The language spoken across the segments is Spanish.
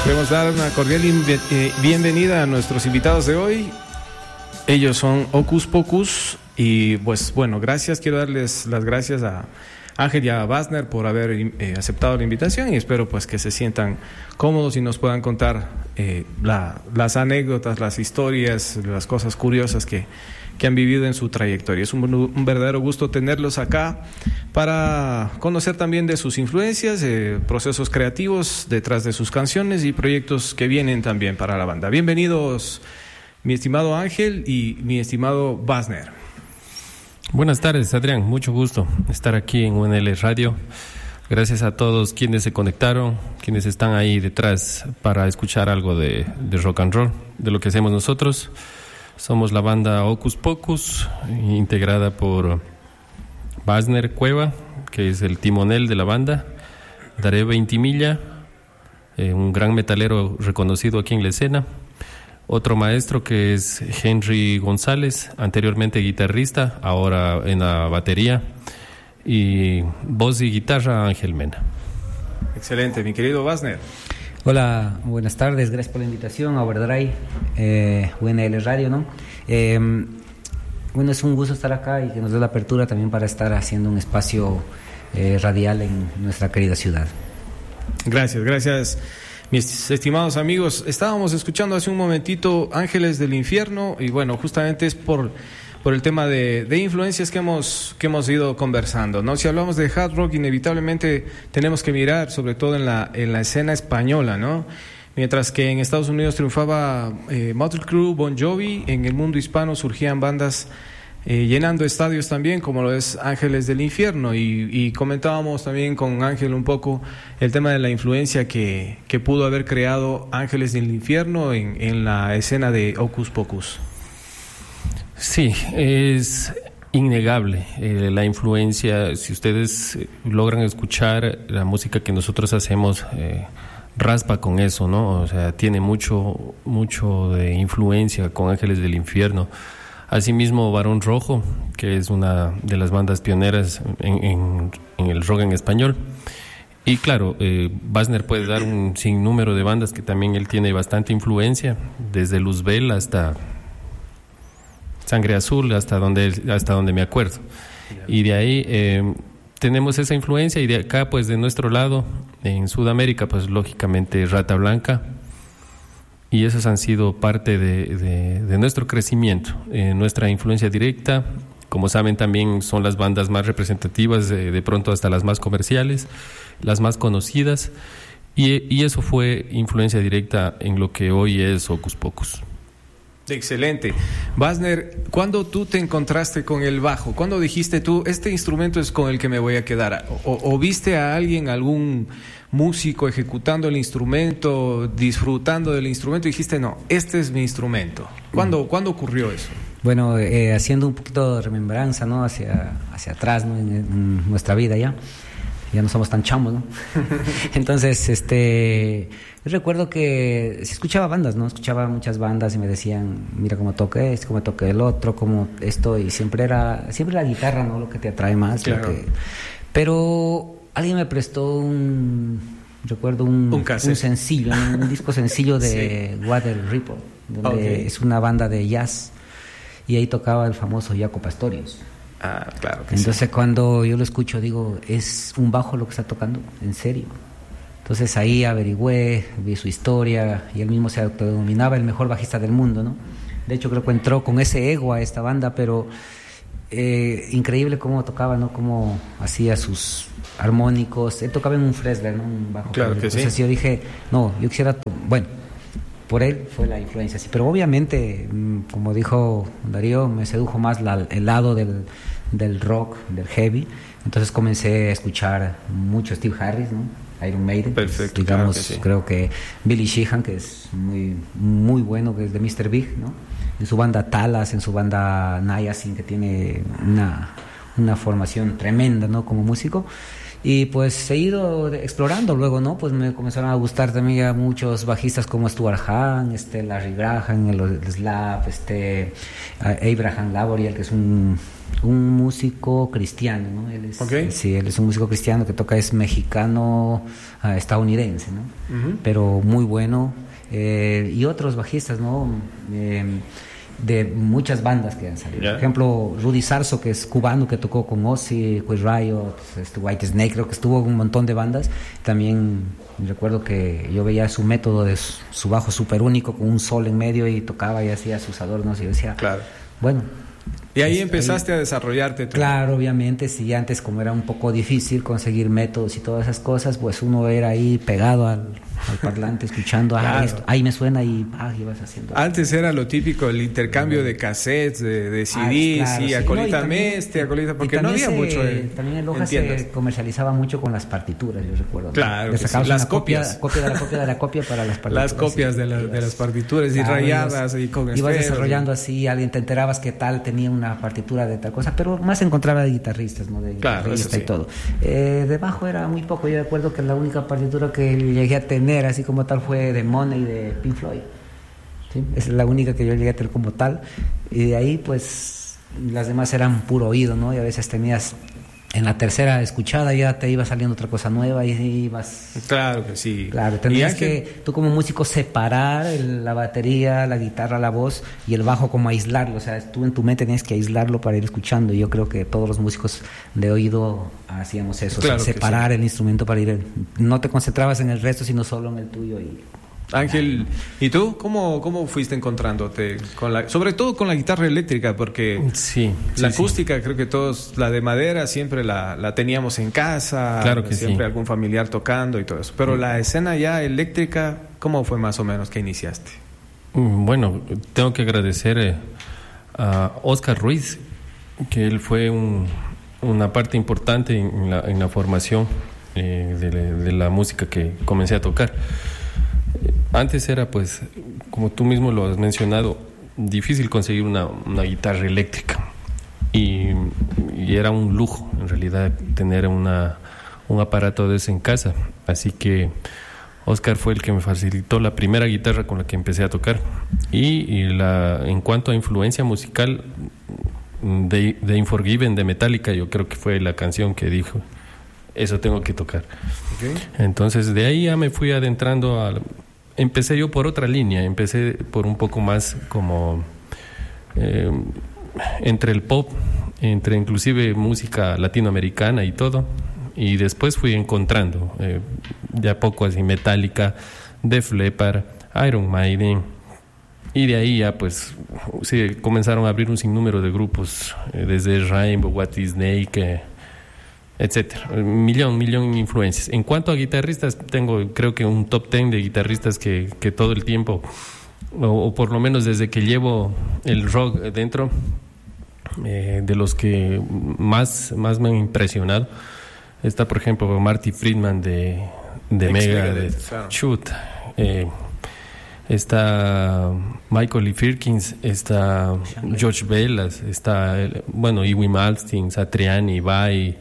Queremos dar una cordial bienvenida a nuestros invitados de hoy. Ellos son Hocus Pocus y pues bueno, quiero darles las gracias a Ángel y a Basner por haber aceptado la invitación y espero pues que se sientan cómodos y nos puedan contar las anécdotas, las historias, las cosas curiosas que han vivido en su trayectoria. Es un verdadero gusto tenerlos acá para conocer también de sus influencias, procesos creativos detrás de sus canciones y proyectos que vienen también para la banda. Bienvenidos, mi estimado Ángel y mi estimado Basner. Buenas tardes, Adrián. Mucho gusto estar aquí en UNL Radio. Gracias a todos quienes se conectaron, quienes están ahí detrás para escuchar algo de rock and roll, de lo que hacemos nosotros. Somos la banda Hocus Pocus, integrada por Basner Cueva, que es el timonel de la banda, Daré Veintimilla, un gran metalero reconocido aquí en la escena, otro maestro que es Henry González, anteriormente guitarrista, ahora en la batería, y voz y guitarra Ángel Mena. Excelente, mi querido Basner. Hola, buenas tardes, gracias por la invitación a Overdrive, UNL Radio, ¿no? Bueno, es un gusto estar acá y que nos dé la apertura también para estar haciendo un espacio radial en nuestra querida ciudad. Gracias. Mis estimados amigos, estábamos escuchando hace un momentito Ángeles del Infierno y bueno, justamente es por el tema de influencias que hemos ido conversando, ¿no? Si hablamos de hard rock, inevitablemente tenemos que mirar sobre todo en la escena española, ¿no? Mientras que en Estados Unidos triunfaba Mötley Crüe, Bon Jovi, en el mundo hispano surgían bandas llenando estadios también, como lo es Ángeles del Infierno, y comentábamos también con Ángel un poco el tema de la influencia que pudo haber creado Ángeles del Infierno en la escena de Hocus Pocus. Sí, es innegable la influencia. Si ustedes logran escuchar la música que nosotros hacemos, raspa con eso, ¿no? O sea, tiene mucho de influencia con Ángeles del Infierno. Asimismo, Barón Rojo, que es una de las bandas pioneras en el rock en español. Y claro, Basner puede dar un sinnúmero de bandas que también él tiene bastante influencia, desde Luzbel hasta Sangre Azul, hasta donde me acuerdo. Y de ahí tenemos esa influencia, y de acá, pues de nuestro lado, en Sudamérica, pues lógicamente Rata Blanca. Y esos han sido parte de nuestro crecimiento, nuestra influencia directa. Como saben, también son las bandas más representativas, de pronto hasta las más comerciales, las más conocidas. Y eso fue influencia directa en lo que hoy es Hocus Pocus. Excelente. Basner, ¿cuándo tú te encontraste con el bajo? ¿Cuándo dijiste tú, este instrumento es con el que me voy a quedar? ¿O viste a alguien, algún músico ejecutando el instrumento, disfrutando del instrumento y dijiste, no, este es mi instrumento? ¿Cuándo ocurrió eso? Bueno, haciendo un poquito de remembranza, ¿no? hacia atrás, ¿no? en nuestra vida ya no somos tan chamos, ¿no? Entonces, yo recuerdo que se escuchaba bandas, ¿no? Escuchaba muchas bandas y me decían, mira cómo toca esto, cómo toca el otro, cómo esto, y siempre la guitarra, ¿no? Lo que te atrae más. Claro. Pero alguien me prestó un sencillo, un disco sencillo de sí. Water Ripple, donde es una banda de jazz, y ahí tocaba el famoso Jaco Pastorius. Ah, claro que entonces sí. Cuando yo lo escucho digo, es un bajo lo que está tocando, en serio. Entonces ahí averigüé, vi su historia, y él mismo se autodenominaba el mejor bajista del mundo, ¿no? De hecho creo que entró con ese ego a esta banda, pero increíble cómo tocaba, ¿no? Cómo hacía sus armónicos. Él tocaba en un Fresler, ¿no? Un bajo. Claro que entonces sí. Yo dije, no, yo quisiera... Bueno, por él fue la influencia, sí. Pero obviamente, como dijo Darío, me sedujo más el lado del rock, del heavy. Entonces comencé a escuchar mucho Steve Harris, ¿no? Iron Maiden. Perfecto, pues, digamos, claro que sí. Creo que Billy Sheehan, que es muy, muy bueno, que es de Mr. Big, ¿no? En su banda Talas, en su banda Niacin, que tiene una formación tremenda, ¿no? Como músico. Y pues he ido explorando luego, ¿no? Pues me comenzaron a gustar también ya muchos bajistas como Stuart Hahn, Larry Graham, el Slap, Abraham Laboriel, que es un músico cristiano, ¿no? Él es, okay. Sí, él es un músico cristiano que toca, es mexicano, estadounidense, ¿no? Uh-huh. Pero muy bueno. Y otros bajistas, ¿no? De muchas bandas que han salido. Yeah. Por ejemplo, Rudy Sarzo, que es cubano, que tocó con Ozzy, Quiz Riot, White Snake, creo que estuvo en un montón de bandas. También recuerdo que yo veía su método de su bajo súper único, con un sol en medio, y tocaba y hacía sus adornos, y yo decía, claro. Bueno. Y ahí empezaste a desarrollarte tú. Claro, obviamente, sí, antes como era un poco difícil conseguir métodos y todas esas cosas, pues uno era ahí pegado al parlante, escuchando, claro. Esto, ahí me suena, y ibas haciendo. Antes era lo típico, el intercambio de cassettes, de CDs, claro, y acolítame acolita, porque no había mucho. También el Loja se comercializaba mucho con las partituras, yo recuerdo. Claro, le sacabas las una copias. Copia de la copia para las partituras. Las copias de las partituras, claro, y rayadas, y con ibas desarrollando así, alguien te enterabas que tal tenía una partitura de tal cosa, pero más encontraba de guitarristas, ¿no? De guitarrista, sí. Y todo. Debajo era muy poco. Yo recuerdo que la única partitura que llegué a tener así como tal fue de Money de Pink Floyd. ¿Sí? Es la única que yo llegué a tener como tal. Y de ahí, pues, las demás eran puro oído, ¿no? Y a veces tenías, en la tercera escuchada ya te iba saliendo otra cosa nueva y ibas... Claro que sí. Claro, tenías que tú como músico separar la batería, la guitarra, la voz y el bajo, como aislarlo. O sea, tú en tu mente tenías que aislarlo para ir escuchando. Y yo creo que todos los músicos de oído hacíamos eso, claro, o sea, separar el instrumento para ir... No te concentrabas en el resto, sino solo en el tuyo. Ángel, ¿y tú cómo fuiste encontrándote sobre todo con la guitarra eléctrica? Porque la acústica, creo que todos, la de madera siempre la teníamos en casa, claro que siempre algún familiar tocando y todo eso. Pero la escena ya eléctrica, ¿cómo fue más o menos que iniciaste? Bueno, tengo que agradecer a Oscar Ruiz, que él fue una parte importante en la formación de la música que comencé a tocar. Antes era, pues, como tú mismo lo has mencionado, difícil conseguir una guitarra eléctrica, y era un lujo en realidad tener un aparato de ese en casa. Así que Oscar fue el que me facilitó la primera guitarra con la que empecé a tocar. Y en cuanto a influencia musical, de Unforgiven de Metallica, yo creo que fue la canción que dijo, eso tengo que tocar. Okay. Entonces de ahí ya me fui adentrando empecé yo por otra línea, empecé por un poco más como entre el pop, entre inclusive música latinoamericana y todo, y después fui encontrando de a poco así Metallica, Def Leppard, Iron Maiden, y de ahí ya pues se comenzaron a abrir un sinnúmero de grupos, desde Rainbow, White Snake, etcétera, millón de influencias. En cuanto a guitarristas, tengo creo que un top 10 de guitarristas que todo el tiempo, o por lo menos desde que llevo el rock dentro, de los que más me han impresionado. Está, por ejemplo, Marty Friedman de Megadeth, Shoot, está Michael Lee Firkins, está George Bellas, está Iwi Malmsteen, Satriani, Vai,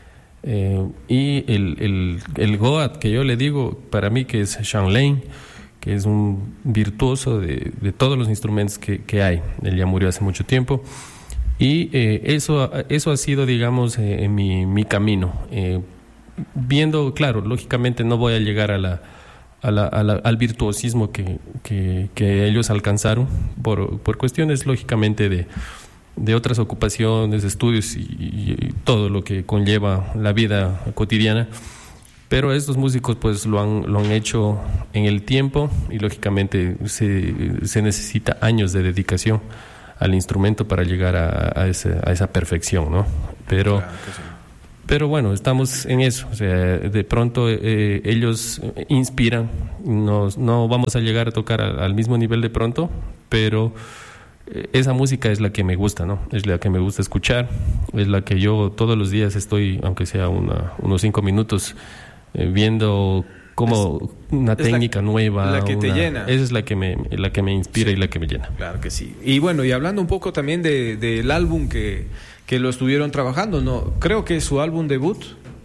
y el Goat que yo le digo, para mí, que es Sean Lane, que es un virtuoso de todos los instrumentos que hay. Él ya murió hace mucho tiempo, y eso ha sido, digamos, mi camino, viendo, claro, lógicamente no voy a llegar al virtuosismo que ellos alcanzaron por cuestiones, lógicamente, de otras ocupaciones, estudios y todo lo que conlleva la vida cotidiana. Pero estos músicos pues lo han hecho en el tiempo, y lógicamente se necesita años de dedicación al instrumento para llegar a esa perfección, ¿no? Pero bueno, estamos en eso. O sea, de pronto ellos inspiran. No vamos a llegar a tocar al mismo nivel de pronto, pero esa música es la que me gusta, ¿no? Es la que me gusta escuchar, es la que yo todos los días estoy, aunque sea unos 5 minutos, viendo como una técnica nueva. La que te llena. Esa es la que me inspira, sí, y la que me llena. Claro que sí. Y bueno, y hablando un poco también del álbum que lo estuvieron trabajando, ¿no? Creo que es su álbum debut,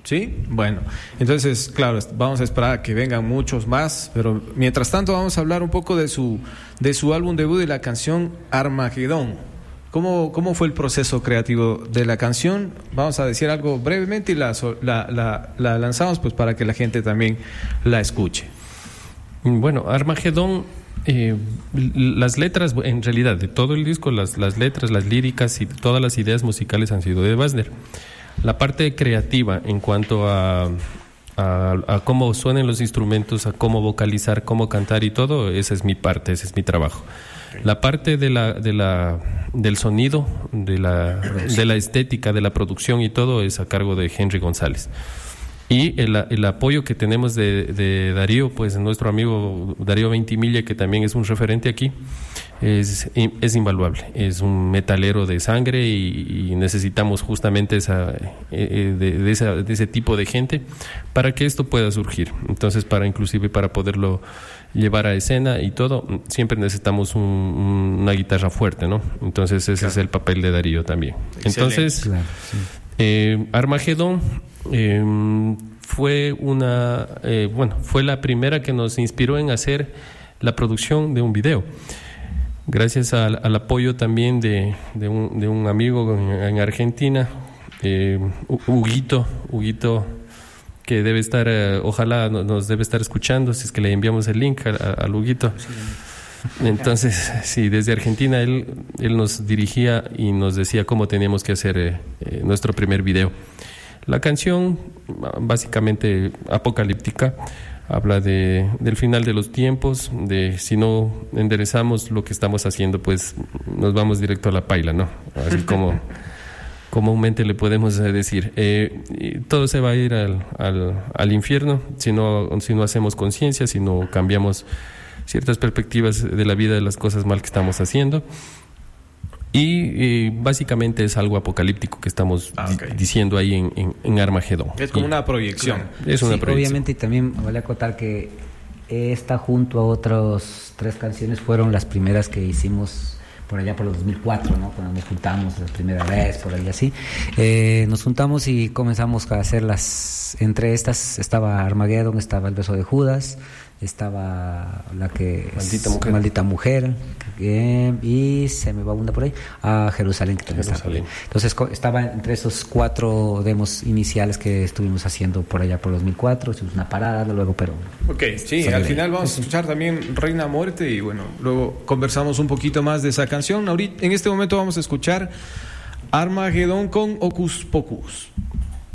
¿Sí? Bueno, entonces, claro, vamos a esperar a que vengan muchos más, pero mientras tanto vamos a hablar un poco de su álbum debut y la canción Armagedón. ¿Cómo fue el proceso creativo de la canción? Vamos a decir algo brevemente y la lanzamos pues para que la gente también la escuche. Bueno, Armagedón, las letras, en realidad, de todo el disco, las letras, las líricas y todas las ideas musicales han sido de Basner. La parte creativa en cuanto a cómo suenan los instrumentos, a cómo vocalizar, cómo cantar y todo, esa es mi parte, ese es mi trabajo. La parte del sonido, de la estética, de la producción y todo es a cargo de Henry González. Y el apoyo que tenemos de Darío, pues nuestro amigo Darío Ventimiglia, que también es un referente aquí, es invaluable. Es un metalero de sangre y necesitamos justamente de ese tipo de gente para que esto pueda surgir. Entonces, inclusive para poderlo llevar a escena y todo, siempre necesitamos una guitarra fuerte, ¿no? Entonces ese es el papel de Darío también. Excelente. Entonces, claro, sí. Armagedón fue fue la primera que nos inspiró en hacer la producción de un video. Gracias al apoyo también de un amigo en Argentina, Huguito, que debe estar, ojalá nos debe estar escuchando, si es que le enviamos el link a Huguito. Entonces, sí, desde Argentina él nos dirigía y nos decía cómo teníamos que hacer nuestro primer video. La canción, básicamente apocalíptica, habla del final de los tiempos, de si no enderezamos lo que estamos haciendo, pues nos vamos directo a la paila, ¿no? Así como comúnmente le podemos decir. Todo se va a ir al infierno si no hacemos conciencia, si no cambiamos ciertas perspectivas de la vida, de las cosas mal que estamos haciendo. Y básicamente es algo apolíptico que estamos diciendo ahí en Armagedón. Es como una proyección. Claro. Es una proyección. Obviamente, y también vale acotar que esta junto a otras 3 canciones fueron las primeras que hicimos por allá por los 2004, ¿no? Cuando nos juntamos la primera vez, por ahí así. Nos juntamos y comenzamos a hacerlas. Entre estas estaba Armageddon, estaba El beso de Judas, estaba la que Maldita Mujer, y se me va una por ahí, a Jerusalén, que también estaba. Entonces estaba entre esos 4 demos iniciales que estuvimos haciendo por allá por 2004. Hicimos una parada luego, pero sí, al final vamos a escuchar también Reina Muerte y bueno, luego conversamos un poquito más de esa canción. Ahorita, en este momento vamos a escuchar Armagedón con Hocus Pocus.